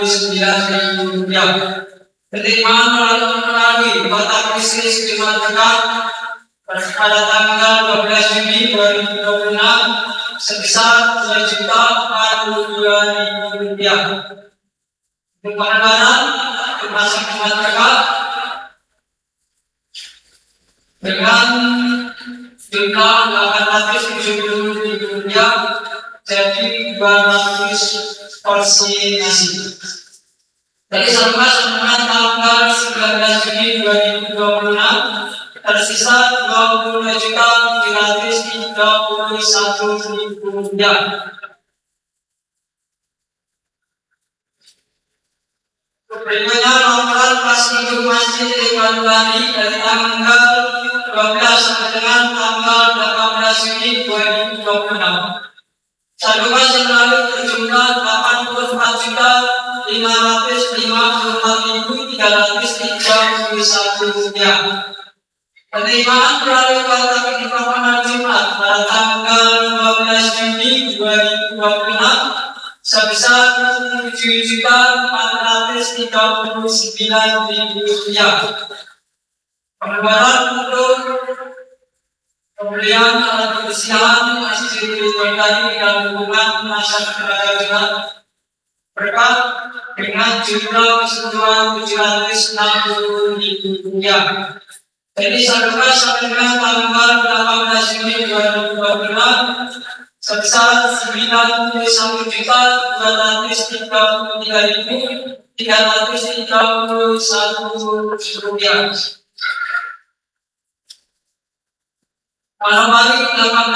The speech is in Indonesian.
Rp9.000. Penerimaan melalui Batak Bisnis Terima Tekan pada tanggal 12 Juni 2026 sebesar Rp2.042.000. Untuk pengeluaran termasuk Terima Tekan dengan jumlah Rp870.000 jadi 200 porsi nasi. Dari sambungan tanggal 19 Juni 2026 tersisa Rp22.331.000. Berikutnya laporan pas hidup masjid Iman Bali dari tanggal 12 sampai dengan tanggal 18 Juni 2026. Sambungan selalu berjumlah Rp854.554.331. Penerimaan melalui Batak Informasi Jumat pada tanggal 12 Juni 2026 sebesar Rp7.439.000. Pengeluaran untuk pembelian alat kebersihan masjid Bali dan dukungan masyarakat Jumat berkat dengan jumlah keseluruhan Rp760.000. Jadi sambungan sampai dengan tanggal 18 Juni 2026 sebesar Rp91.233.331. Malam hari